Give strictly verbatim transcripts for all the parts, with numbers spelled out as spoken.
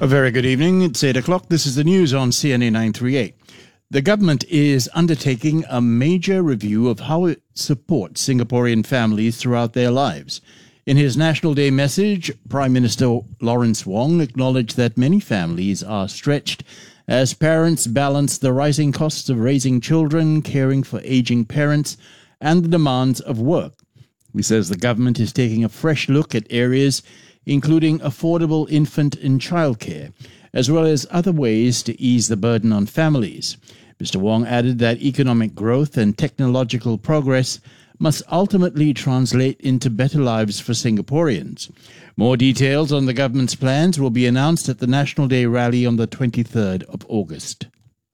A very good evening. It's eight o'clock. This is the news on C N A nine thirty-eight. The government is undertaking a major review of how it supports Singaporean families throughout their lives. In his National Day message, Prime Minister Lawrence Wong acknowledged that many families are stretched as parents balance the rising costs of raising children, caring for aging parents, and the demands of work. He says the government is taking a fresh look at areas including affordable infant and childcare, as well as other ways to ease the burden on families. Mister Wong added that economic growth and technological progress must ultimately translate into better lives for Singaporeans. More details on the government's plans will be announced at the National Day rally on the twenty-third of August.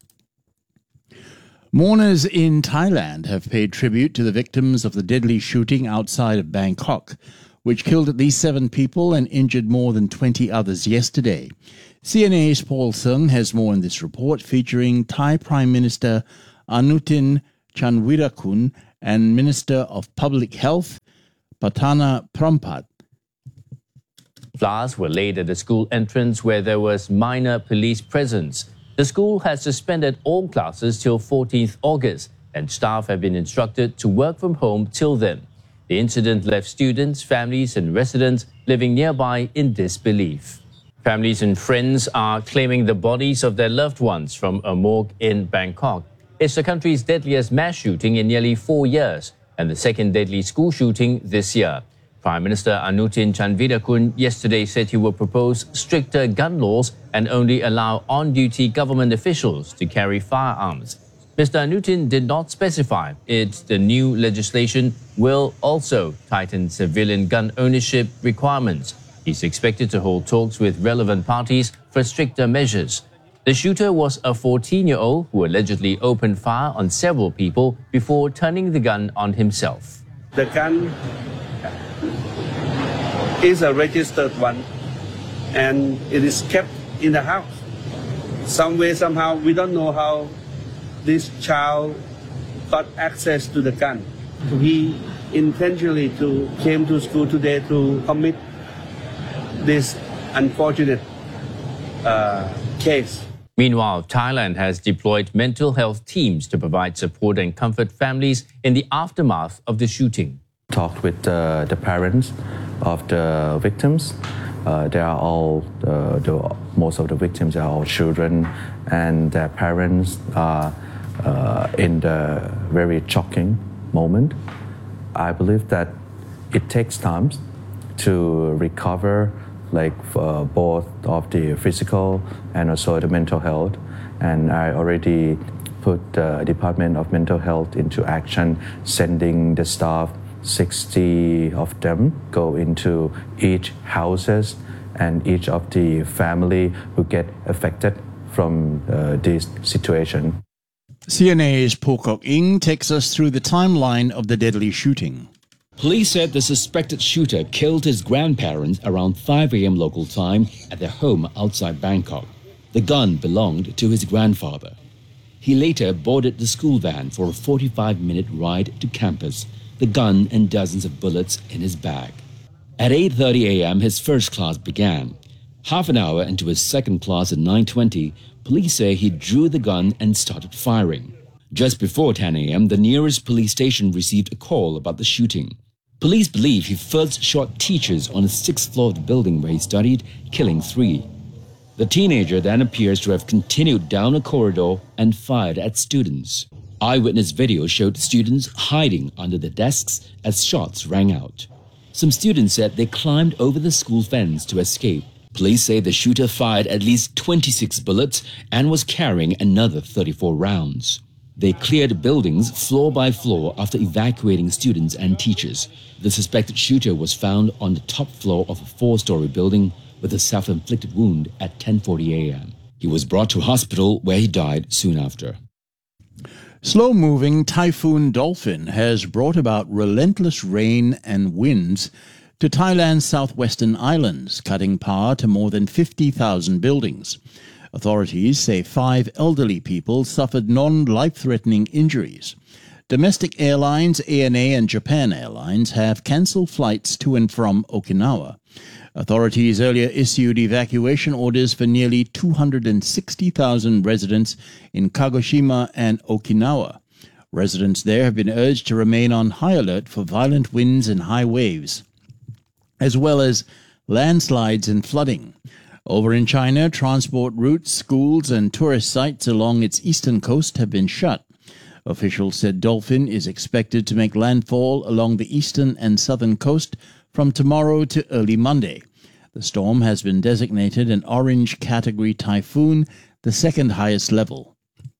Mourners in Thailand have paid tribute to the victims of the deadly shooting outside of Bangkok, which killed at least seven people and injured more than twenty others yesterday. C N A's Paul Sung has more in this report, featuring Thai Prime Minister Anutin Chanvirakul and Minister of Public Health Pattana Prompat. Flowers were laid at the school entrance where there was minor police presence. The school has suspended all classes till fourteenth August, and staff have been instructed to work from home till then. The incident left students, families and residents living nearby in disbelief. Families and friends are claiming the bodies of their loved ones from a morgue in Bangkok. It's the country's deadliest mass shooting in nearly four years and the second deadly school shooting this year. Prime Minister Anutin Chanvirakul yesterday said he will propose stricter gun laws and only allow on-duty government officials to carry firearms. Mister Anutin did not specify if the new legislation will also tighten civilian gun ownership requirements. He's expected to hold talks with relevant parties for stricter measures. The shooter was a fourteen-year-old who allegedly opened fire on several people before turning the gun on himself. The gun is a registered one and it is kept in the house. Some way, somehow, we don't know how this child got access to the gun. He intentionally to, came to school today to commit this unfortunate uh, case. Meanwhile, Thailand has deployed mental health teams to provide support and comfort families in the aftermath of the shooting. Talked with uh, the parents of the victims. Uh, they are all, uh, the, most of the victims are all children, and their parents are uh, in the very shocking moment. I believe that it takes time to recover, like uh, both of the physical and also the mental health. And I already put the Department of Mental Health into action, sending the staff, sixty of them, go into each houses and each of the family who get affected from uh, this situation. C N A's Po Kok Ing takes us through the timeline of the deadly shooting. Police said the suspected shooter killed his grandparents around five a.m. local time at their home outside Bangkok. The gun belonged to his grandfather. He later boarded the school van for a forty-five minute ride to campus, the gun and dozens of bullets in his bag. At eight thirty a.m., his first class began. Half an hour into his second class at nine twenty, police say he drew the gun and started firing. Just before ten a.m., the nearest police station received a call about the shooting. Police believe he first shot teachers on the sixth floor of the building where he studied, killing three. The teenager then appears to have continued down a corridor and fired at students. Eyewitness video showed students hiding under the desks as shots rang out. Some students said they climbed over the school fence to escape. Police say the shooter fired at least twenty-six bullets and was carrying another thirty-four rounds. They cleared buildings floor by floor after evacuating students and teachers. The suspected shooter was found on the top floor of a four-story building with a self-inflicted wound at ten forty a.m. He was brought to hospital where he died soon after. Slow-moving Typhoon Dolphin has brought about relentless rain and winds to Thailand's southwestern islands, cutting power to more than fifty thousand buildings. Authorities say five elderly people suffered non-life-threatening injuries. Domestic airlines A N A and Japan Airlines have cancelled flights to and from Okinawa. Authorities earlier issued evacuation orders for nearly two hundred sixty thousand residents in Kagoshima and Okinawa. Residents there have been urged to remain on high alert for violent winds and high waves, as well as landslides and flooding. Over in China, transport routes, schools and tourist sites along its eastern coast have been shut. Officials said Dolphin is expected to make landfall along the eastern and southern coast from tomorrow to early Monday. The storm has been designated an orange category typhoon, the second highest level.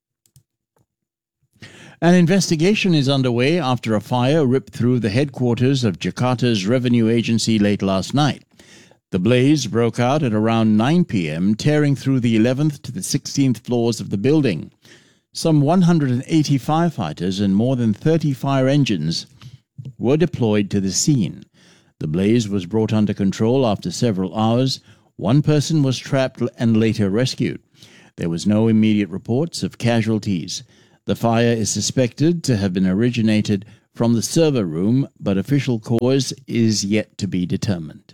An investigation is underway after a fire ripped through the headquarters of Jakarta's revenue agency late last night. The blaze broke out at around nine p.m., tearing through the eleventh to the sixteenth floors of the building. Some one hundred eighty firefighters and more than thirty fire engines were deployed to the scene. The blaze was brought under control after several hours. One person was trapped and later rescued. There was no immediate reports of casualties. The fire is suspected to have been originated from the server room, but official cause is yet to be determined.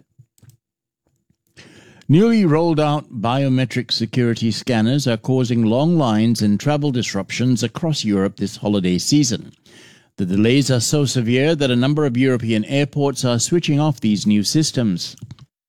Newly rolled out biometric security scanners are causing long lines and travel disruptions across Europe this holiday season. The delays are so severe that a number of European airports are switching off these new systems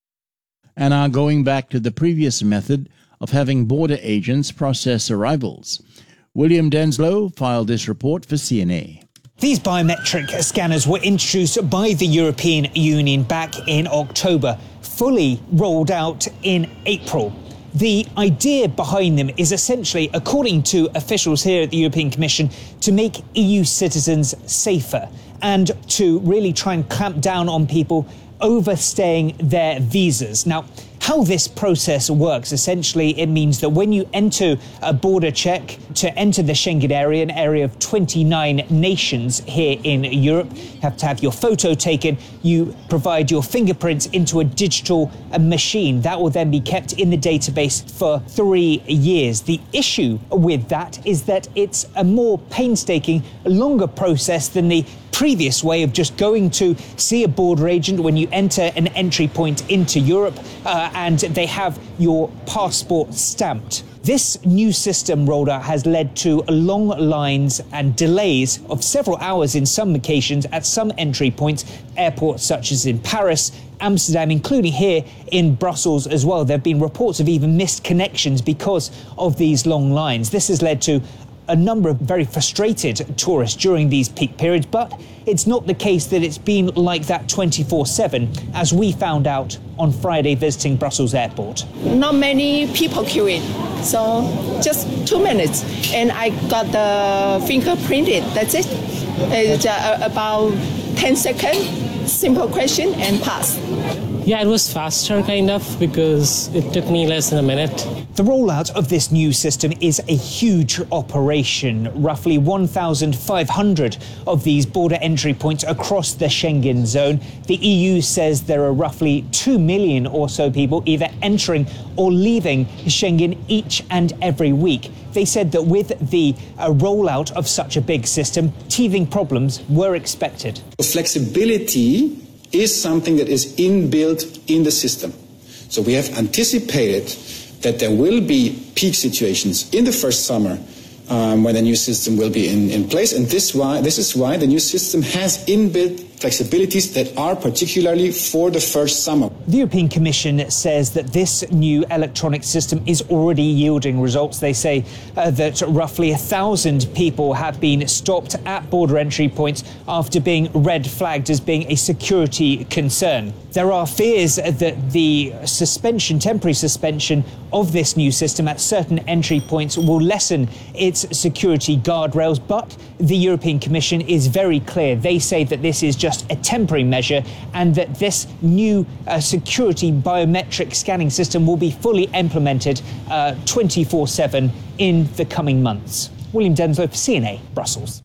and are going back to the previous method of having border agents process arrivals. William Denslow filed this report for C N A. These biometric scanners were introduced by the European Union back in October, fully rolled out in April. The idea behind them is essentially, according to officials here at the European Commission, to make E U citizens safer and to really try and clamp down on people overstaying their visas. Now, how this process works, essentially, it means that when you enter a border check to enter the Schengen area, an area of twenty-nine nations here in Europe, you have to have your photo taken. You provide your fingerprints into a digital machine. That will then be kept in the database for three years. The issue with that is that it's a more painstaking, longer process than the previous way of just going to see a border agent when you enter an entry point into Europe uh, and they have your passport stamped. This new system rolled out has led to long lines and delays of several hours in some occasions at some entry points, airports such as in Paris, Amsterdam, including here in Brussels as well. There have been reports of even missed connections because of these long lines. This has led to a number of very frustrated tourists during these peak periods, but it's not the case that it's been like that twenty-four seven, as we found out on Friday visiting Brussels Airport. Not many people queuing, so just two minutes, and I got the fingerprinted, that's it. It's uh, about ten seconds, simple question, and pass. Yeah, it was faster, kind of, because it took me less than a minute. The rollout of this new system is a huge operation. Roughly one thousand five hundred of these border entry points across the Schengen zone. The E U says there are roughly two million or so people either entering or leaving Schengen each and every week. They said that with the uh, rollout of such a big system, teething problems were expected. Flexibility is something that is inbuilt in the system. So we have anticipated that there will be peak situations in the first summer um, when the new system will be in, in place. And this, why, this is why the new system has inbuilt flexibilities that are particularly for the first summer. The European Commission says that this new electronic system is already yielding results. They say uh, that roughly a thousand people have been stopped at border entry points after being red flagged as being a security concern. There are fears that the suspension, temporary suspension of this new system at certain entry points will lessen its security guardrails, but the European Commission is very clear. They say that this is just a temporary measure and that this new uh, security biometric scanning system will be fully implemented uh, twenty-four seven in the coming months. William Denslow for C N A, Brussels.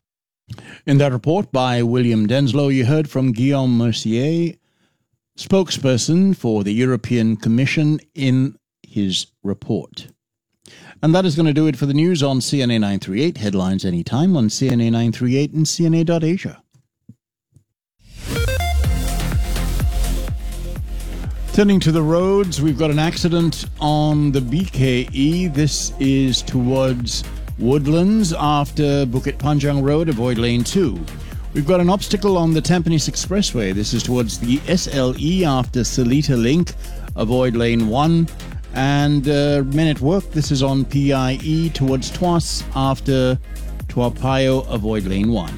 In that report by William Denslow, you heard from Guillaume Mercier, spokesperson for the European Commission, in his report. And that is going to do it for the news on C N A nine thirty-eight. Headlines anytime on C N A nine thirty-eight and C N A dot Asia. Turning to the roads, we've got an accident on the B K E. This is towards Woodlands after Bukit Panjang Road. Avoid lane two. We've got an obstacle on the Tampines Expressway. This is towards the S L E after Seletar Link. Avoid lane one. And uh, men at work, this is on P I E towards Tuas after Tua Payoh. Avoid lane one.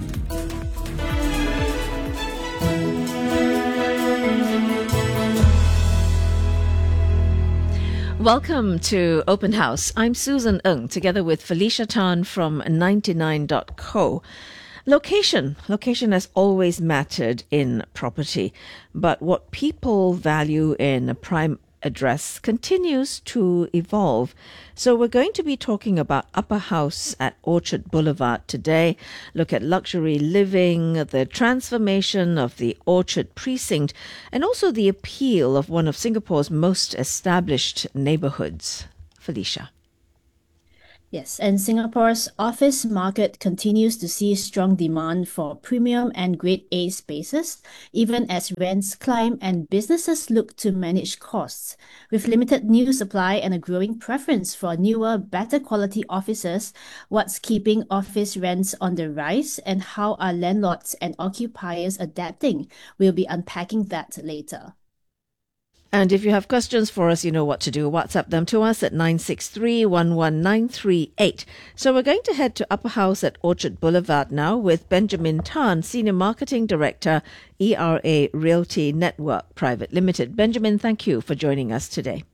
Welcome to Open House. I'm Susan Ng, together with Felicia Tan from ninety-nine dot co. Location. Location has always mattered in property, but what people value in a prime address continues to evolve. So we're going to be talking about Upper House at Orchard Boulevard today, look at luxury living, the transformation of the Orchard precinct, and also the appeal of one of Singapore's most established neighborhoods. Felicia. Yes, and Singapore's office market continues to see strong demand for premium and grade A spaces, even as rents climb and businesses look to manage costs. With limited new supply and a growing preference for newer, better quality offices, what's keeping office rents on the rise and how are landlords and occupiers adapting? We'll be unpacking that later. And if you have questions for us, you know what to do. WhatsApp them to us at nine six three, one one nine three eight. So we're going to head to Upper House at Orchard Boulevard now with Benjamin Tan, Senior Marketing Director, E R A Realty Network Private Limited. Benjamin, thank you for joining us today.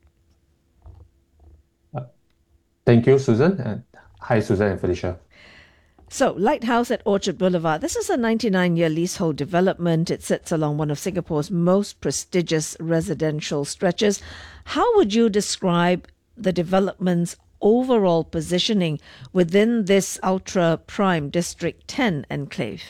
Uh, thank you, Susan. And hi, Susan and Felicia. So, Lighthouse at Orchard Boulevard. This is a ninety-nine-year leasehold development. It sits along one of Singapore's most prestigious residential stretches. How would you describe the development's overall positioning within this ultra-prime District ten enclave?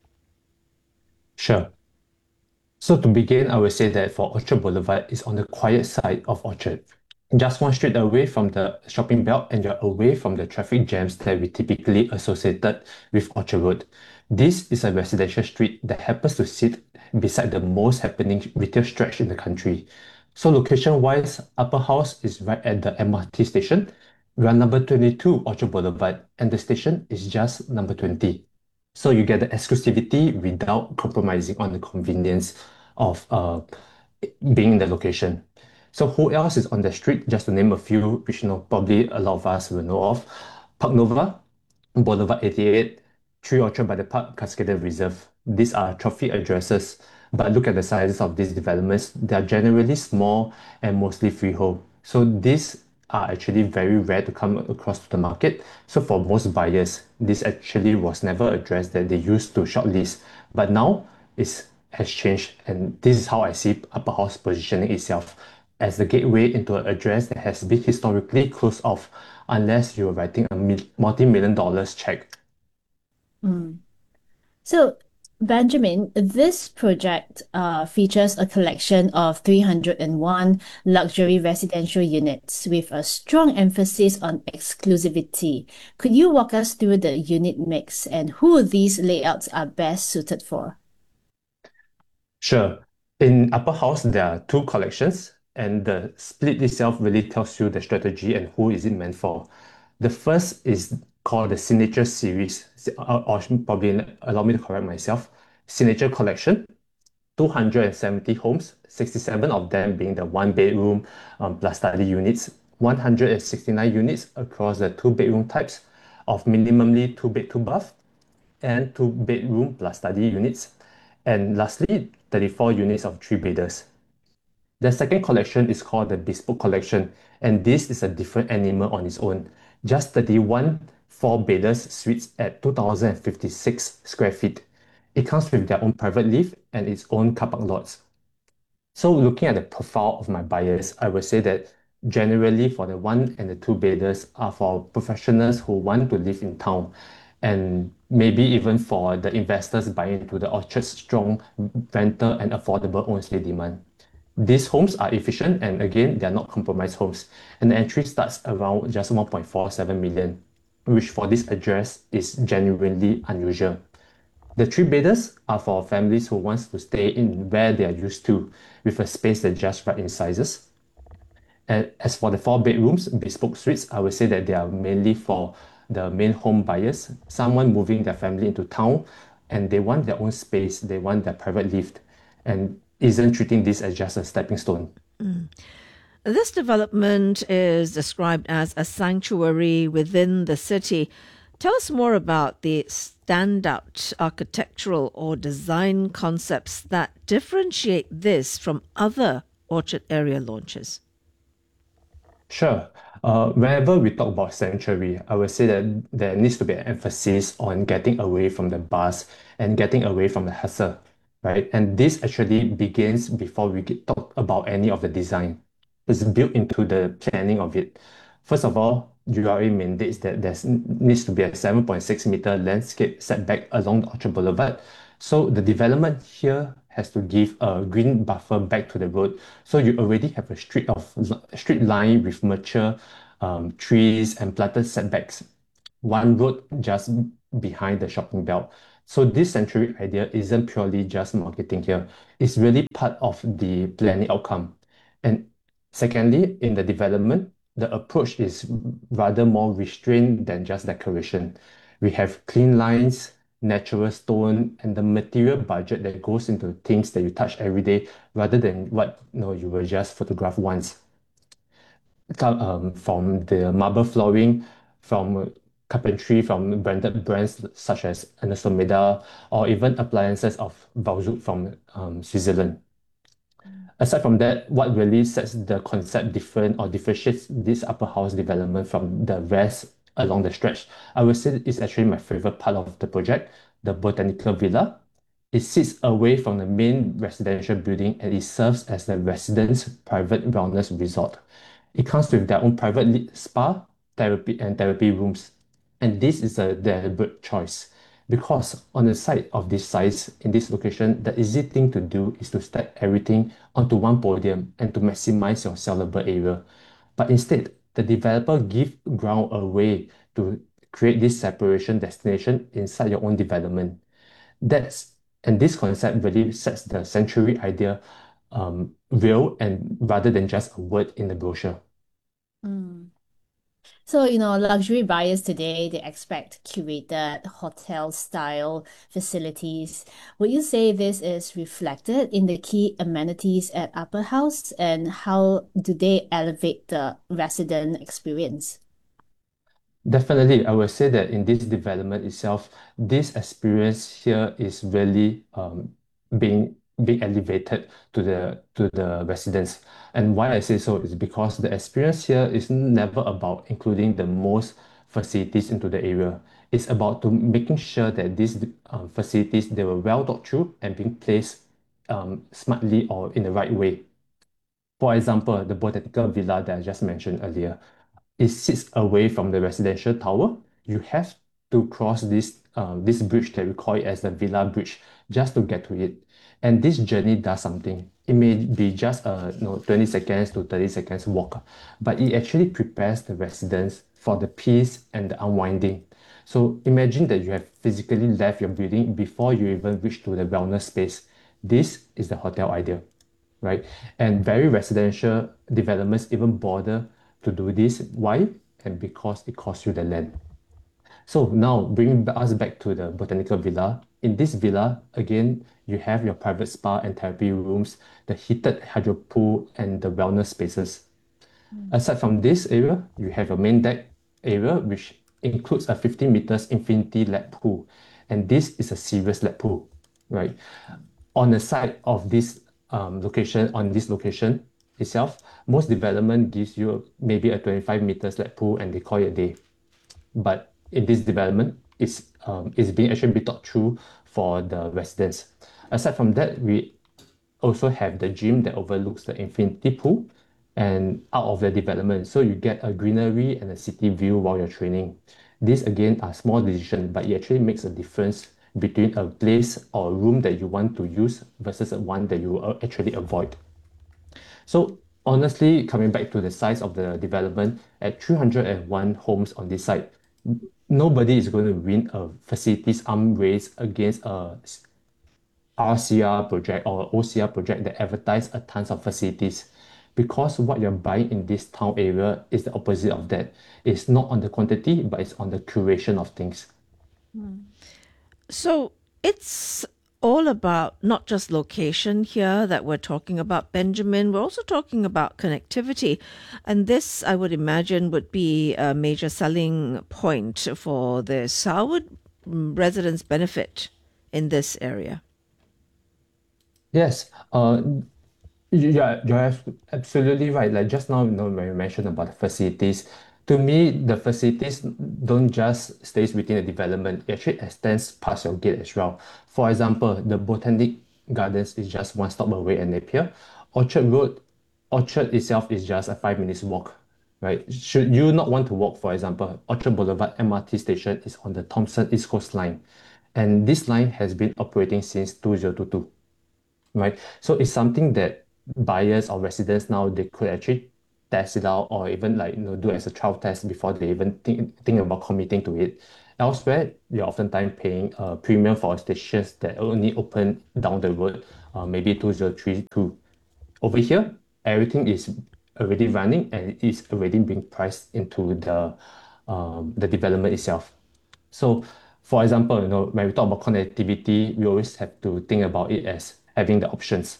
Sure. So to begin, I would say that for Orchard Boulevard is on the quiet side of Orchard. Just one street away from the shopping belt and you're away from the traffic jams that we typically associated with Orchard Road. This is a residential street that happens to sit beside the most happening retail stretch in the country. So location-wise, Upper House is right at the M R T station. We are number twenty-two Orchard Boulevard and the station is just number twenty. So you get the exclusivity without compromising on the convenience of uh, being in the location. So who else is on the street? Just to name a few, which you know probably a lot of us will know of. Park Nova, Boulevard eighty-eight, Three Orchard by the Park, Cascade Reserve. These are trophy addresses, but look at the sizes of these developments. They are generally small and mostly freehold. So these are actually very rare to come across to the market. So for most buyers, this actually was never addressed that they used to shortlist. But now it has changed, and this is how I see Upper House positioning itself, as the gateway into an address that has been historically closed off unless you're writing a multi-million dollars check. Mm. So, Benjamin, this project uh, features a collection of three hundred one luxury residential units with a strong emphasis on exclusivity. Could you walk us through the unit mix and who these layouts are best suited for? Sure. In Upper House, there are two collections, and the split itself really tells you the strategy and who is it meant for. The first is called the Signature Series, or, or probably allow me to correct myself, Signature Collection, two hundred seventy homes, sixty-seven of them being the one-bedroom um, plus study units, one hundred sixty-nine units across the two-bedroom types of minimally two-bed, two-bath, and two-bedroom plus study units, and lastly, thirty-four units of three-bedders. The second collection is called the Bespoke Collection, and this is a different animal on its own. Just thirty-one four-bedders suites at two thousand fifty-six square feet. It comes with their own private lift and its own car park lots. So looking at the profile of my buyers, I would say that generally for the one and the two-bedders are for professionals who want to live in town, and maybe even for the investors buying into the Orchard's strong rental and affordable own stay demand. These homes are efficient and again, they are not compromised homes. And the entry starts around just one point four seven million, which for this address is genuinely unusual. The three bedders are for families who wants to stay in where they are used to, with a space that's just right in sizes. And as for the four bedrooms, bespoke suites, I would say that they are mainly for the main home buyers, someone moving their family into town, and they want their own space, they want their private lift, and isn't treating this as just a stepping stone. Mm. This development is described as a sanctuary within the city. Tell us more about the standout architectural or design concepts that differentiate this from other Orchard area launches. Sure. Uh, whenever we talk about sanctuary, I would say that there needs to be an emphasis on getting away from the buzz and getting away from the hustle, right? And this actually begins before we get talk about any of the design. It's built into the planning of it. First of all, U R A mandates that there needs to be a seven point six meter landscape setback along the Orchard Boulevard. So the development here has to give a green buffer back to the road. So you already have a street of street line with mature um, trees and planted setbacks. One road just behind the shopping belt. So this sanctuary idea isn't purely just marketing here. It's really part of the planning outcome. And secondly, in the development, the approach is rather more restrained than just decoration. We have clean lines, natural stone, and the material budget that goes into things that you touch every day rather than what you know you will just photograph once. Um, from the marble flooring, from carpentry, from branded brands such as Ernesto Meda, or even appliances of Valjoux from um, Switzerland. Aside from that, what really sets the concept different or differentiates this upper house development from the rest along the stretch, I would say is actually my favorite part of the project, the Botanical Villa. It sits away from the main residential building and it serves as the residents' private wellness resort. It comes with their own private spa, therapy, and therapy rooms. And this is a deliberate choice because on the site of this size, in this location, the easy thing to do is to stack everything onto one podium and to maximize your sellable area. But instead, the developer gives ground away to create this separation destination inside your own development. That's and this concept really sets the sanctuary idea um, real and rather than just a word in the brochure. Mm. So, you know, luxury buyers today, they expect curated hotel-style facilities. Would you say this is reflected in the key amenities at Upper House, and how do they elevate the resident experience? Definitely, I would say that in this development itself, this experience here is really um, being being elevated to the to the residents. And why I say so is because the experience here is never about including the most facilities into the area. It's about to making sure that these um, facilities they were well thought through and being placed um, smartly or in the right way. For example, the Botanical Villa that I just mentioned earlier, it sits away from the residential tower. You have to cross this uh, this bridge that we call it as the Villa Bridge just to get to it. And this journey does something. It may be just a you know, twenty seconds to thirty seconds walk, but it actually prepares the residents for the peace and the unwinding. So imagine that you have physically left your building before you even reach to the wellness space. This is the hotel idea, right? And very residential developments even bother to do this. Why? And because it costs you the land. So now bringing us back to the Botanical Villa. In this villa, again, you have your private spa and therapy rooms, the heated hydro pool, and the wellness spaces. Mm. Aside from this area, you have a main deck area, which includes a fifteen meters infinity lap pool. And this is a serious lap pool, right? On the side of this um, location, on this location itself, most development gives you maybe a twenty-five meters lap pool and they call it a day. But in this development, it's, um, it's being actually be thought through for the residents. Aside from that, we also have the gym that overlooks the infinity pool and out of the development. So you get a greenery and a city view while you're training. These again are small decisions, but it actually makes a difference between a place or a room that you want to use versus one that you will actually avoid. So honestly, coming back to the size of the development, at three hundred one homes on this site, nobody is going to win a facilities arm race against a R C R project or O C R project that advertise a tons of facilities, because what you're buying in this town area is the opposite of that. It's not on the quantity, but it's on the curation of things. So it's all about not just location here that we're talking about, Benjamin. We're also talking about connectivity. And this, I would imagine, would be a major selling point for this. How would residents benefit in this area? Yes, uh, yeah, you're absolutely right. Like just now, you know, when you mentioned about the facilities, to me, the facilities don't just stays within the development. It actually extends past your gate as well. For example, the Botanic Gardens is just one stop away at Napier. Orchard Road, Orchard itself is just a five minutes walk, right? Should you not want to walk, for example, Orchard Boulevard M R T station is on the Thomson East Coast Line. And this line has been operating since two thousand twenty-two, right? So it's something that buyers or residents now, they could actually test it out or even like, you know, do as a trial test before they even think, think about committing to it. Elsewhere, you're oftentimes paying a premium for stations that only open down the road, uh, maybe two thousand thirty-two. Over here, everything is already running and it is already being priced into the um, the development itself. So, for example, you know, when we talk about connectivity, we always have to think about it as having the options.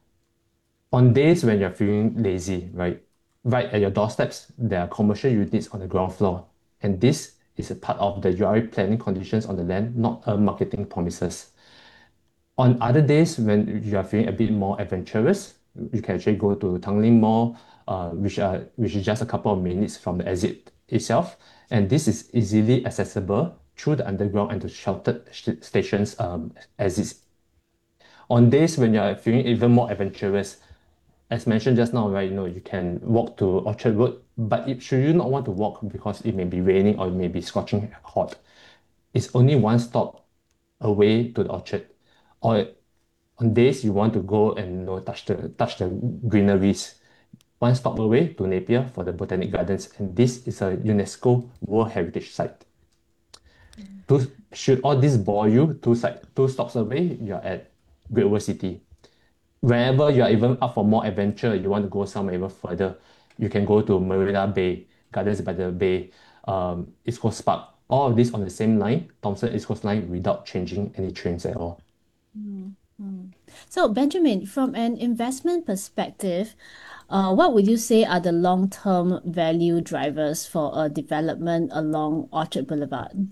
On days when you're feeling lazy, right, right at your doorsteps, there are commercial units on the ground floor, and this is a part of the U R A planning conditions on the land, not a marketing promises. On other days, when you are feeling a bit more adventurous, you can actually go to Tanglin Mall, uh, which, are, which is just a couple of minutes from the exit itself. And this is easily accessible through the underground and the sheltered stations um, exits. On days when you're feeling even more adventurous, as mentioned just now, right, you know, you can walk to Orchard Road, but if, should you not want to walk because it may be raining or it may be scorching hot, it's only one stop away to the Orchard. Or on days you want to go and, you know, touch the touch the greeneries, one stop away to Napier for the Botanic Gardens, and this is a UNESCO World Heritage Site. Two, should all this bore you, two, side, two stops away, you're at Great World City. Whenever you're even up for more adventure, you want to go somewhere even further, you can go to Marina Bay, Gardens by the Bay, um, East Coast Park. All of this on the same line, Thomson East Coast Line, without changing any trains at all. Mm-hmm. So, Benjamin, from an investment perspective, uh, what would you say are the long-term value drivers for a development along Orchard Boulevard?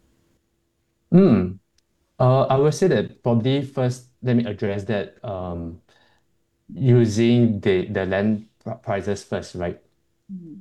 Hmm. Uh, I would say that probably first, let me address that um, using the, the land prices first, right? Mm-hmm.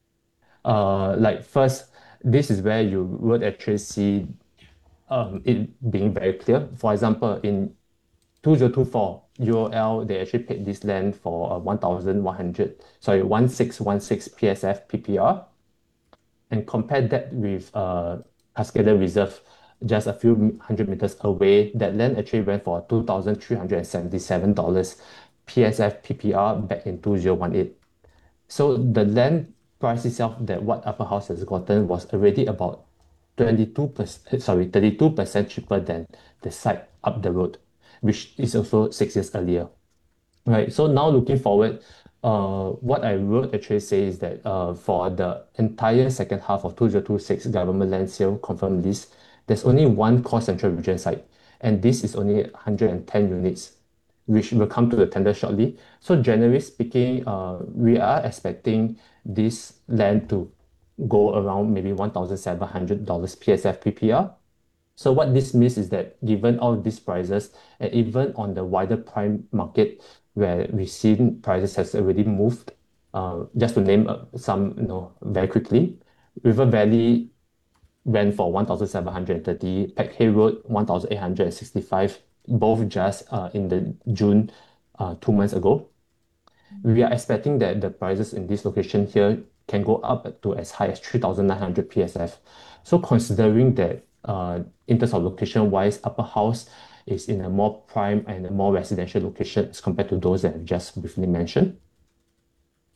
Uh, like first, this is where you would actually see um, it being very clear. For example, in two thousand twenty-four, U O L, they actually paid this land for uh, one thousand one hundred, sorry, one thousand six hundred sixteen P S F P P R, and compare that with uh, Cascade Reserve, just a few hundred meters away. That land actually went for two thousand three hundred seventy-seven dollars P S F P P R back in two thousand eighteen. So the land price itself that what Upper House has gotten was already about twenty-two percent, sorry, thirty-two percent cheaper than the site up the road, which is also six years earlier. Right. So now looking forward, uh, what I would actually say is that uh, for the entire second half of two thousand twenty-six government land sale confirmed list, there's only one core central region site, and this is only one hundred ten units, which will come to the tender shortly. So generally speaking, uh, we are expecting this land to go around maybe one thousand seven hundred dollars P S F P P R. So what this means is that given all these prices, and even on the wider prime market, where we've seen prices has already moved, uh, just to name uh, some, you know, very quickly, River Valley went for one thousand seven hundred thirty, Peck Hay Road one thousand eight hundred sixty-five, both just uh, in the June, uh, two months ago. We are expecting that the prices in this location here can go up to as high as three thousand nine hundred P S F. So considering that uh, in terms of location-wise, Upper House is in a more prime and a more residential location as compared to those that I've just briefly mentioned,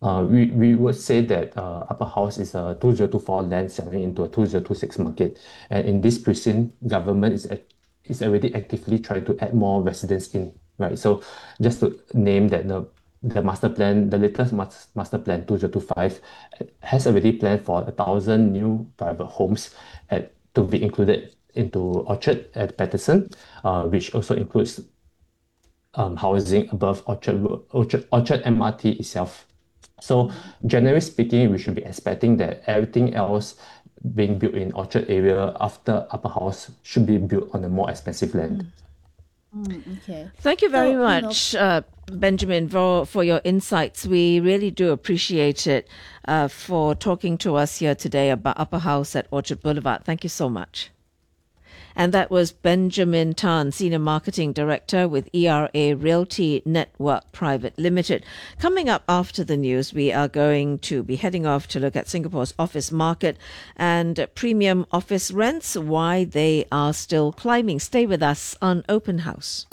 Uh, we, we would say that uh, Upper House is a two thousand twenty-four land selling into a two thousand twenty-six market. And in this precinct, government is, is already actively trying to add more residents in, right? So just to name that the, the master plan, the latest master plan two thousand twenty-five has already planned for a thousand new private homes at, to be included into Orchard at Patterson, uh, which also includes um, housing above Orchard, Orchard, Orchard M R T itself. So generally speaking, we should be expecting that everything else being built in Orchard area after Upper House should be built on a more expensive land. Mm. Mm, okay. Thank you very so, much, you know, uh, Benjamin, for, for your insights. We really do appreciate it uh, for talking to us here today about Upper House at Orchard Boulevard. Thank you so much. And that was Benjamin Tan, Senior Marketing Director with E R A Realty Network Private Limited. Coming up after the news, we are going to be heading off to look at Singapore's office market and premium office rents, why they are still climbing. Stay with us on Open House.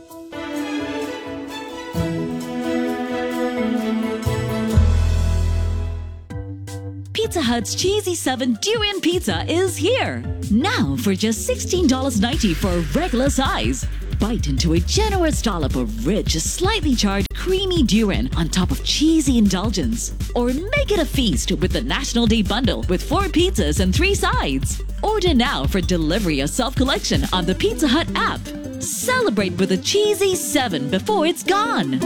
Pizza Hut's Cheesy seven Durian Pizza is here. Now for just sixteen dollars ninety for a regular size. Bite into a generous dollop of rich, slightly charred, creamy durian on top of cheesy indulgence. Or make it a feast with the National Day Bundle with four pizzas and three sides. Order now for delivery or self-collection on the Pizza Hut app. Celebrate with a Cheesy seven before it's gone.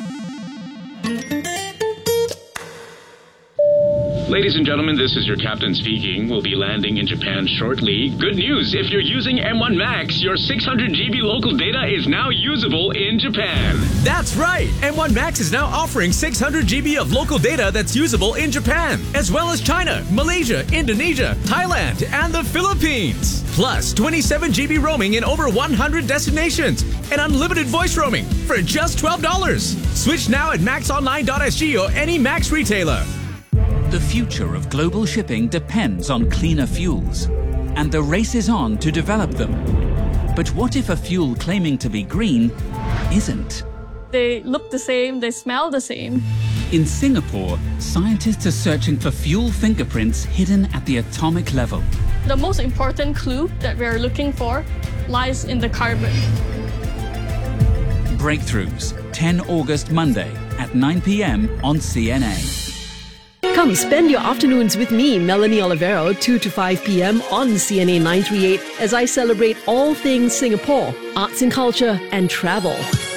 Ladies and gentlemen, this is your captain speaking. We'll be landing in Japan shortly. Good news, if you're using M one Max, your six hundred gigabyte local data is now usable in Japan. That's right! M one Max is now offering six hundred gigabytes of local data that's usable in Japan, as well as China, Malaysia, Indonesia, Thailand, and the Philippines. Plus, twenty-seven gigabyte roaming in over one hundred destinations, and unlimited voice roaming for just twelve dollars. Switch now at max online dot s g or any Max retailer. The future of global shipping depends on cleaner fuels, and the race is on to develop them. But what if a fuel claiming to be green isn't? They look the same, they smell the same. In Singapore, scientists are searching for fuel fingerprints hidden at the atomic level. The most important clue that we're looking for lies in the carbon. Breakthroughs, tenth August Monday at nine p m on C N A. Come spend your afternoons with me, Melanie Olivero, two to five p m on C N A nine thirty-eight as I celebrate all things Singapore, arts and culture, and travel.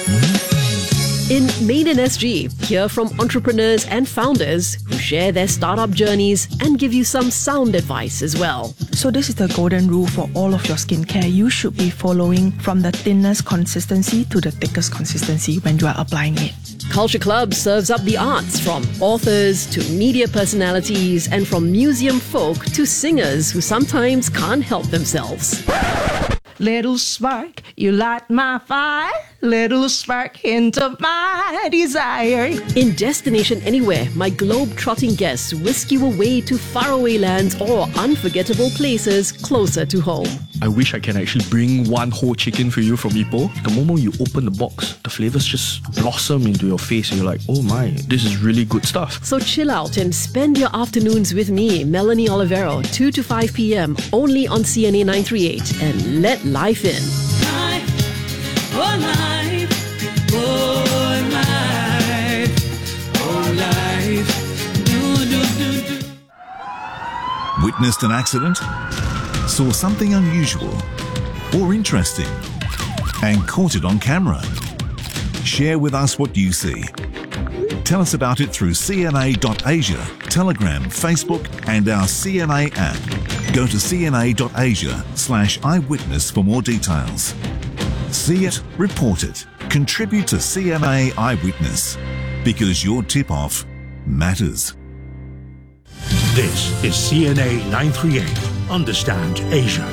In Made in S G, hear from entrepreneurs and founders who share their startup journeys and give you some sound advice as well. So this is the golden rule for all of your skincare. You should be following from the thinnest consistency to the thickest consistency when you are applying it. Culture Club serves up the arts, from authors to media personalities and from museum folk to singers who sometimes can't help themselves. Little spark, you light my fire. Little spark, hint of my desire. In Destination Anywhere, my globe-trotting guests whisk you away to faraway lands or unforgettable places closer to home. I wish I can actually bring one whole chicken for you from Ipoh. The moment you open the box, the flavors just blossom into your face and you're like, oh my, this is really good stuff. So chill out and spend your afternoons with me, Melanie Olivero, two to five p m only on C N A nine thirty-eight, and let life in. Life, oh life, oh life, oh life, do, do, do, do. Witnessed an accident? Saw something unusual or interesting and caught it on camera? Share with us what you see. Tell us about it through C N A dot asia, Telegram, Facebook and our C N A app. Go to C N A dot asia slash eyewitness for more details. See it, report it, contribute to C N A Eyewitness, because your tip-off matters. This is C N A nine thirty-eight. Understand Asia.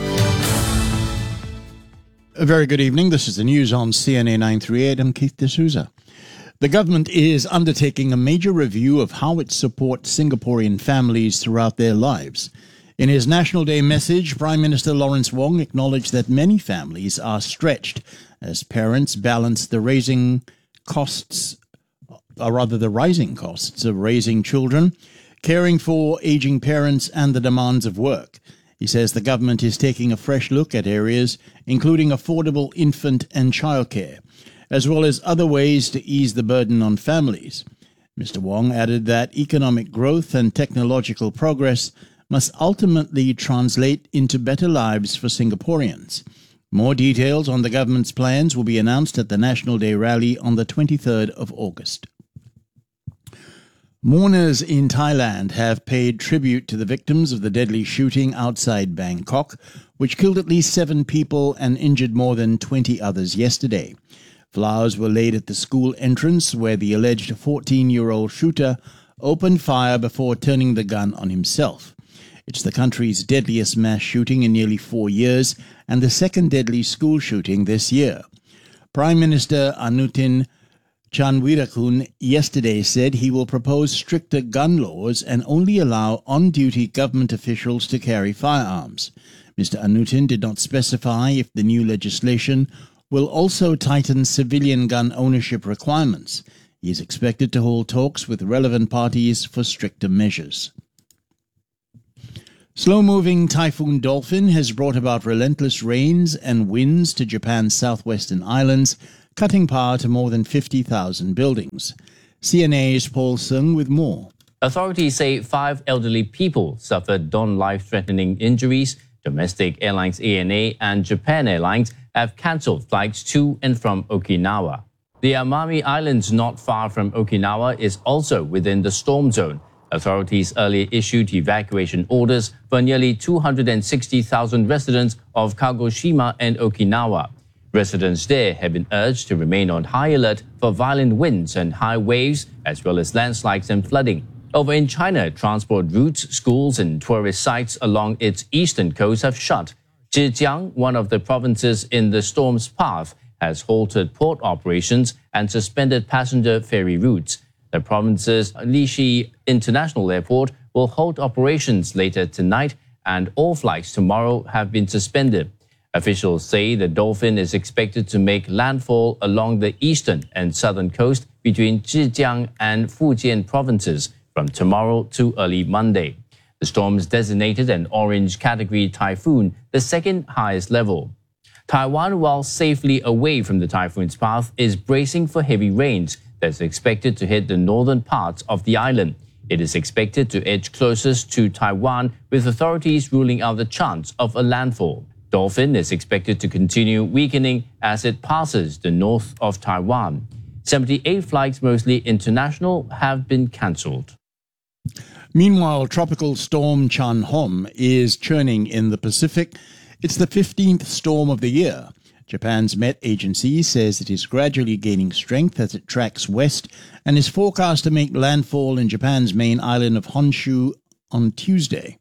A very good evening. This is the news on C N A nine thirty-eight. I'm Keith D'Souza. The government is undertaking a major review of how it supports Singaporean families throughout their lives. In his National Day message, Prime Minister Lawrence Wong acknowledged that many families are stretched as parents balance the raising costs or rather the rising costs of raising children, caring for aging parents, and the demands of work. He says the government is taking a fresh look at areas including affordable infant and childcare, as well as other ways to ease the burden on families. Mister Wong added that economic growth and technological progress must ultimately translate into better lives for Singaporeans. More details on the government's plans will be announced at the National Day rally on the twenty-third of August. Mourners in Thailand have paid tribute to the victims of the deadly shooting outside Bangkok, which killed at least seven people and injured more than twenty others yesterday. Flowers were laid at the school entrance where the alleged fourteen-year-old shooter opened fire before turning the gun on himself. It's the country's deadliest mass shooting in nearly four years and the second deadly school shooting this year. Prime Minister Anutin Chanvirakul yesterday said he will propose stricter gun laws and only allow on-duty government officials to carry firearms. Mister Anutin did not specify if the new legislation will also tighten civilian gun ownership requirements. He is expected to hold talks with relevant parties for stricter measures. Slow-moving Typhoon Dolphin has brought about relentless rains and winds to Japan's southwestern islands, cutting power to more than fifty thousand buildings. C N A's Paul Sung with more. Authorities say five elderly people suffered non-life-threatening injuries. Domestic Airlines A N A and Japan Airlines have cancelled flights to and from Okinawa. The Amami Islands not far from Okinawa is also within the storm zone. Authorities earlier issued evacuation orders for nearly two hundred sixty thousand residents of Kagoshima and Okinawa. Residents there have been urged to remain on high alert for violent winds and high waves, as well as landslides and flooding. Over in China, transport routes, schools, and tourist sites along its eastern coast have shut. Zhejiang, one of the provinces in the storm's path, has halted port operations and suspended passenger ferry routes. The province's Lishi International Airport will halt operations later tonight, and all flights tomorrow have been suspended. Officials say the Dolphin is expected to make landfall along the eastern and southern coast between Zhejiang and Fujian provinces from tomorrow to early Monday. The storm is designated an orange category typhoon, the second highest level. Taiwan, while safely away from the typhoon's path, is bracing for heavy rains that's expected to hit the northern parts of the island. It is expected to edge closest to Taiwan, with authorities ruling out the chance of a landfall. Dolphin is expected to continue weakening as it passes the north of Taiwan. seventy-eight flights, mostly international, have been cancelled. Meanwhile, Tropical Storm Chan Hom is churning in the Pacific. It's the fifteenth storm of the year. Japan's Met Agency says it is gradually gaining strength as it tracks west and is forecast to make landfall in Japan's main island of Honshu on Tuesday.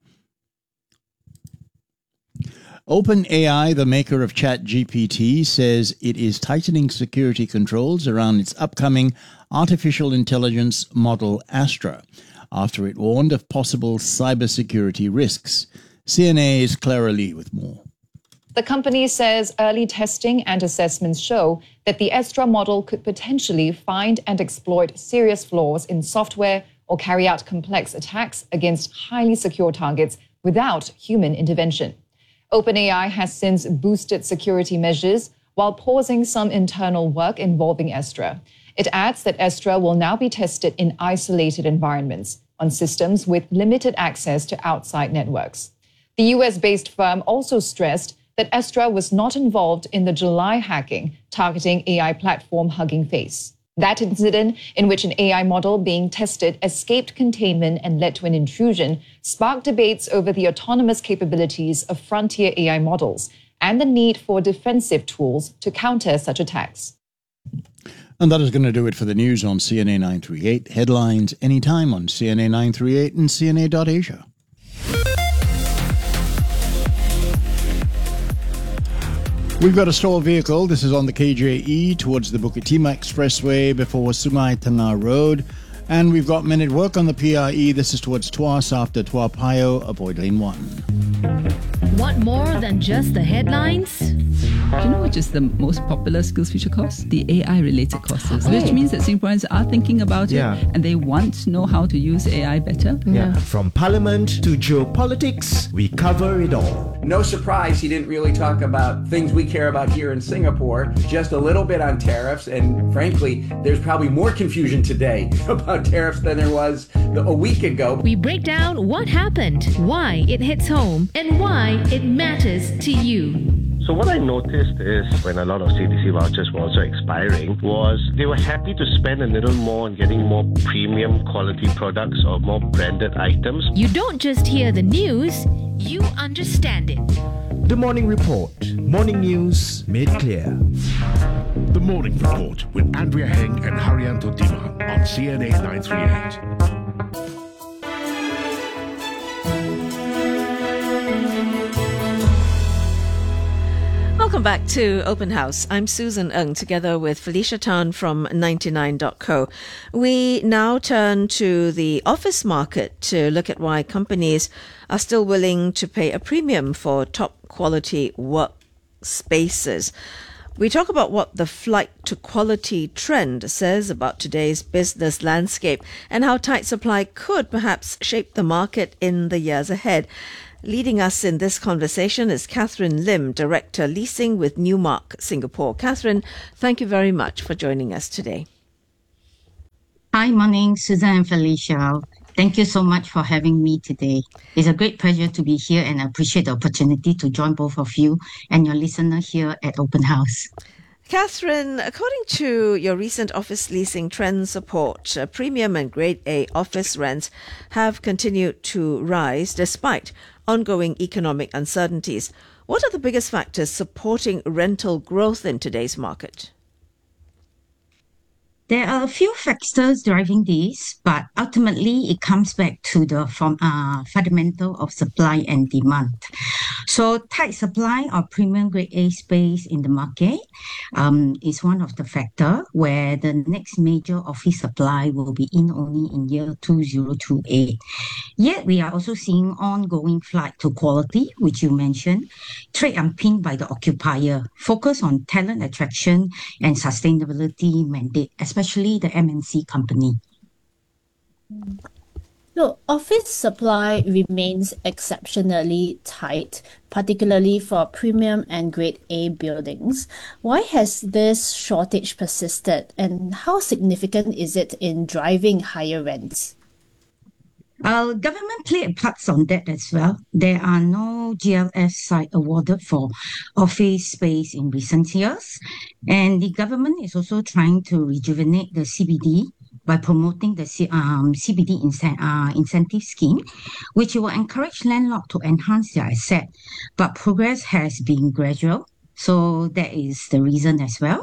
OpenAI, the maker of ChatGPT, says it is tightening security controls around its upcoming artificial intelligence model Astra, after it warned of possible cybersecurity risks. C N A's Clara Lee with more. The company says early testing and assessments show that the Astra model could potentially find and exploit serious flaws in software or carry out complex attacks against highly secure targets without human intervention. OpenAI has since boosted security measures while pausing some internal work involving Astra. It adds that Astra will now be tested in isolated environments on systems with limited access to outside networks. The U S-based firm also stressed that Astra was not involved in the July hacking targeting A I platform Hugging Face. That incident, in which an A I model being tested escaped containment and led to an intrusion, sparked debates over the autonomous capabilities of frontier A I models and the need for defensive tools to counter such attacks. And that is going to do it for the news on C N A nine thirty-eight. Headlines anytime on C N A nine thirty-eight and C N A dot asia. We've got a stalled vehicle. This is on the K J E towards the Bukit Timah Expressway before Sungai Tengah Road. And we've got men at work on the P R E. This is towards Tuas after Tua Payoh. Avoid lane one. Want more than just the headlines? Do you know which is the most popular SkillsFuture course? The A I-related courses, oh. which means that Singaporeans are thinking about yeah. it and they want to know how to use A I better. Yeah. yeah. From parliament to geopolitics, we cover it all. No surprise, he didn't really talk about things we care about here in Singapore, just a little bit on tariffs. And frankly, there's probably more confusion today about tariffs than there was a week ago. We break down what happened, why it hits home, and why it matters to you. So what I noticed is when a lot of C D C vouchers were also expiring was they were happy to spend a little more on getting more premium quality products or more branded items. You don't just hear the news, you understand it. The Morning Report. Morning news made clear. The Morning Report with Andrea Heng and Haryanto Dima on C N A nine thirty-eight. Welcome back to Open House. I'm Susan Ng, together with Felicia Tan from ninety-nine dot co. We now turn to the office market to look at why companies are still willing to pay a premium for top quality workspaces. We talk about what the flight to quality trend says about today's business landscape and how tight supply could perhaps shape the market in the years ahead. Leading us in this conversation is Catherine Lim, Director Leasing with Newmark Singapore. Catherine, thank you very much for joining us today. Hi, morning, Susan and Felicia. Thank you so much for having me today. It's a great pleasure to be here and I appreciate the opportunity to join both of you and your listener here at Open House. Catherine, according to your recent office leasing trends report, uh, premium and grade A office rents have continued to rise despite ongoing economic uncertainties. What are the biggest factors supporting rental growth in today's market? There are a few factors driving this, but ultimately it comes back to the from, uh, fundamental of supply and demand. So tight supply of premium grade A space in the market um, is one of the factors where the next major office supply will be in only in year two thousand twenty-eight. Yet we are also seeing ongoing flight to quality, which you mentioned, trade unpinned by the occupier, focus on talent attraction and sustainability mandate, especially the M N C company. So, office supply remains exceptionally tight, particularly for premium and grade A buildings. Why has this shortage persisted, and how significant is it in driving higher rents? Our government played a part on that as well. There are no G L S site awarded for office space in recent years. And the government is also trying to rejuvenate the C B D by promoting the C- um, C B D incent- uh, incentive scheme, which will encourage landlords to enhance their asset. But progress has been gradual. So that is the reason as well.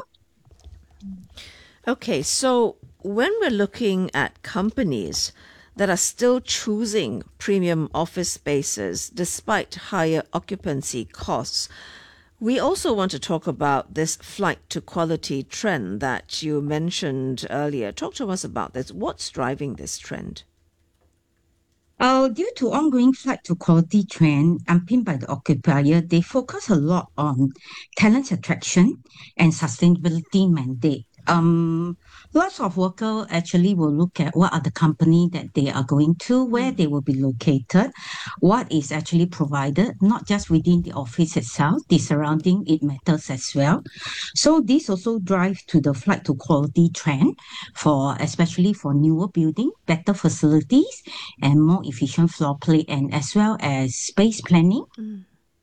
Okay, so when we're looking at companies that are still choosing premium office spaces despite higher occupancy costs, we also want to talk about this flight to quality trend that you mentioned earlier. Talk to us about this. What's driving this trend? Uh, due to ongoing flight to quality trend unpinned by the occupier, they focus a lot on talent attraction and sustainability mandate. Um, lots of workers actually will look at what are the company that they are going to, where they will be located, what is actually provided, not just within the office itself, the surrounding, it matters as well. So this also drives to the flight to quality trend for, especially for newer building, better facilities and more efficient floor plate and as well as space planning. Mm.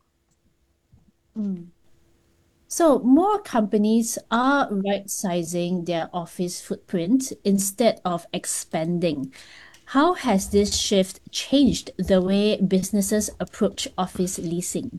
Mm. So more companies are right-sizing their office footprint instead of expanding. How has this shift changed the way businesses approach office leasing?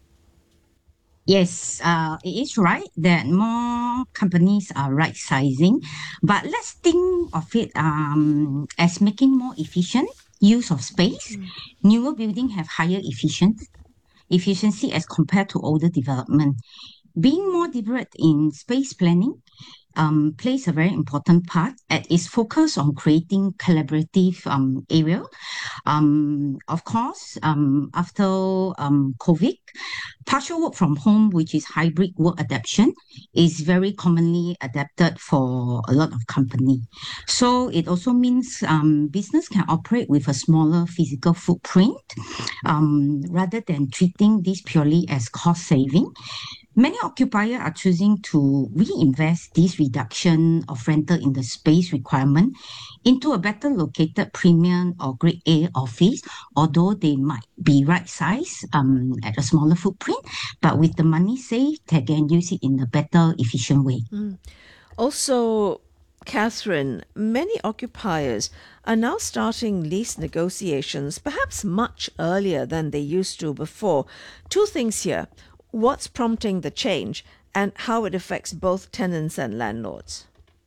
Yes, uh, it is right that more companies are right-sizing, but let's think of it um, as making more efficient use of space. Mm. Newer buildings have higher efficiency, efficiency as compared to older development. being more deliberate in space planning um, plays a very important part and is focused on creating collaborative um, area. Um, of course, um, after um, COVID, partial work from home, which is hybrid work adaptation, is very commonly adapted for a lot of company. So it also means um, business can operate with a smaller physical footprint um, rather than treating this purely as cost saving. Many occupiers are choosing to reinvest this reduction of rental in the space requirement into a better located premium or grade A office, although they might be right size um, at a smaller footprint, but with the money saved, they can use it in a better, efficient way. Mm. Also, Catherine, many occupiers are now starting lease negotiations perhaps much earlier than they used to before. Two things here. What's prompting the change and how it affects both tenants and landlords?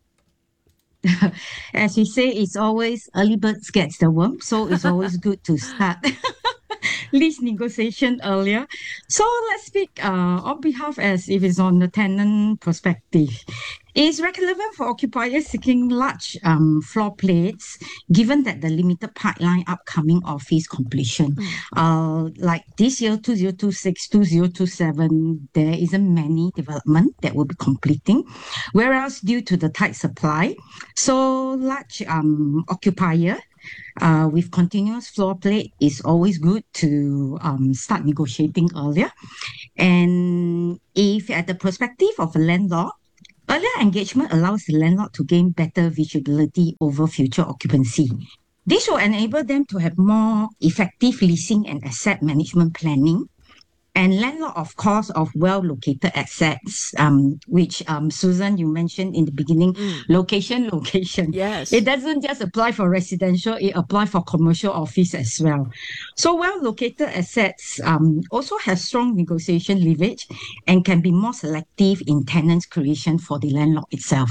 As we say, it's always early birds gets the worm, so it's always good to start lease negotiation earlier. So let's speak uh, on behalf as if it's on the tenant perspective. It's relevant for occupiers seeking large um, floor plates, given that the limited pipeline upcoming office completion. Mm. Uh, like this year, two thousand twenty-six, two thousand twenty-seven, there isn't many development that will be completing, whereas due to the tight supply, so large um, occupier Uh, with continuous floor plate, is always good to um, start negotiating earlier. And if at the perspective of a landlord, earlier engagement allows the landlord to gain better visibility over future occupancy. This will enable them to have more effective leasing and asset management planning. And landlord, of course, of well-located assets, um, which um, Susan, you mentioned in the beginning, mm. location, location. Yes. It doesn't just apply for residential, it applies for commercial office as well. So well-located assets um, also have strong negotiation leverage and can be more selective in tenants creation for the landlord itself.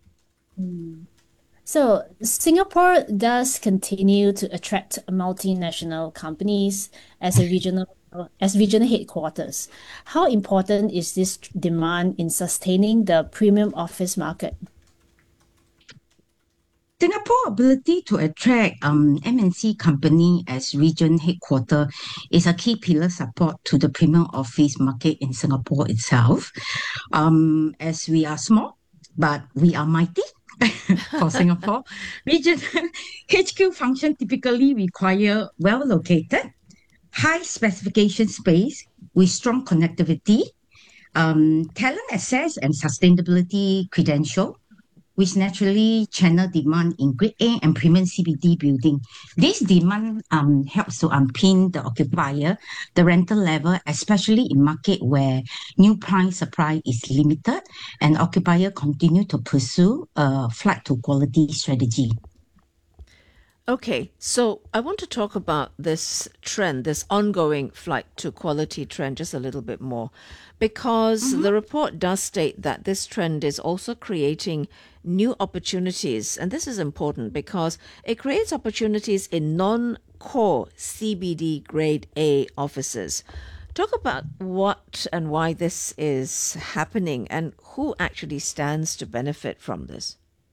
Mm. So Singapore does continue to attract multinational companies as a regional as regional headquarters. How important is this demand in sustaining the premium office market? Singapore's ability to attract um, M N C company as region headquarter is a key pillar support to the premium office market in Singapore itself. Um, as we are small, but we are mighty. For Singapore, regional H Q function typically require well-located, high specification space with strong connectivity, um, talent access and sustainability credential, which naturally channel demand in grade A and premium C B D building. This demand um, helps to unpin the occupier, the rental level, especially in market where new prime supply is limited and occupier continue to pursue a flight to quality strategy. Okay, so I want to talk about this trend, this ongoing flight to quality trend, just a little bit more, because mm-hmm. the report does state that this trend is also creating new opportunities. And this is important because it creates opportunities in non-core C B D grade A offices. Talk about what and why this is happening and who actually stands to benefit from this.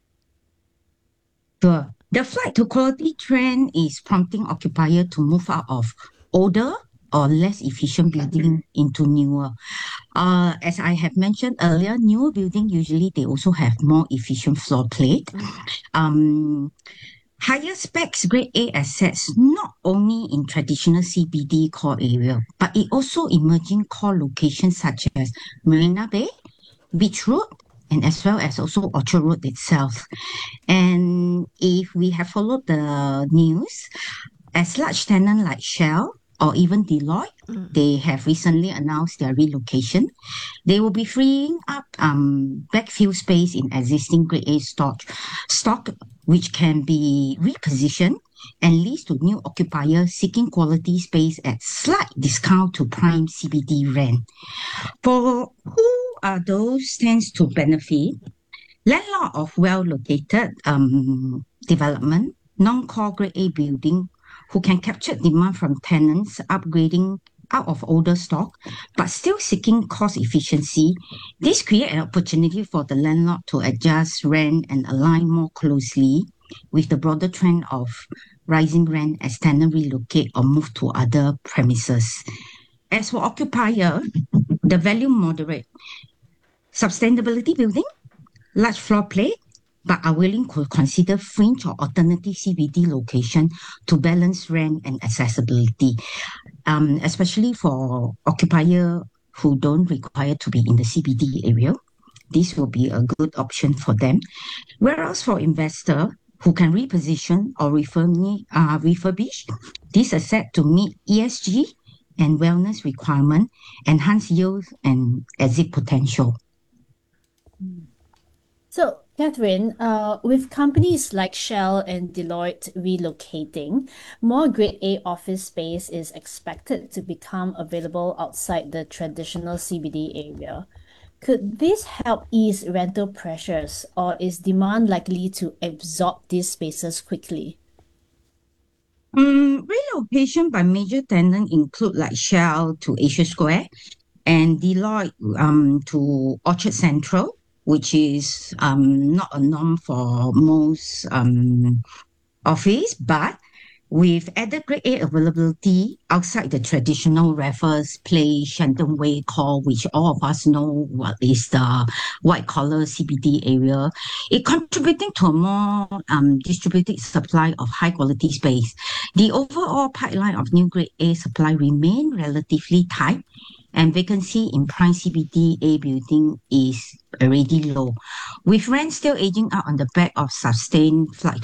Sure. The flight to quality trend is prompting occupier to move out of older or less efficient building into newer. Uh, as I have mentioned earlier, newer building usually they also have more efficient floor plate. Um, higher specs grade A assets not only in traditional C B D core area, but it also emerging core locations such as Marina Bay, Beach Road, and as well as also Orchard Road itself. And if we have followed the news, as large tenants like Shell or even Deloitte, mm. they have recently announced their relocation. They will be freeing up um, backfill space in existing grade A stock, stock, which can be repositioned and leased to new occupiers seeking quality space at slight discount to prime C B D rent. For who are those stands to benefit? Landlord of well-located um, development, non-core grade A building, who can capture demand from tenants upgrading out of older stock, but still seeking cost efficiency. This creates an opportunity for the landlord to adjust rent and align more closely with the broader trend of rising rent as tenants relocate or move to other premises. As for occupier, the value moderate. Sustainability building, large floor plate, but are willing to consider fringe or alternative C B D location to balance rent and accessibility, um, especially for occupier who don't require to be in the C B D area. This will be a good option for them. Whereas for investor who can reposition or refurnish, uh, refurbish this asset to meet E S G and wellness requirement, enhance yield and exit potential. So, Catherine, uh, with companies like Shell and Deloitte relocating, more Grade A office space is expected to become available outside the traditional C B D area. Could this help ease rental pressures, or is demand likely to absorb these spaces quickly? Um, relocation by major tenants include like Shell to Asia Square and Deloitte um, to Orchard Central, which is um, not a norm for most um, office, but with added Grade A availability outside the traditional Raffles Place, Shenton Way core, which all of us know what is the white-collar C B D area, it contributing to a more um, distributed supply of high-quality space. The overall pipeline of new Grade A supply remain relatively tight, and vacancy in prime C B D A building is already low, with rent still aging out on the back of sustained flight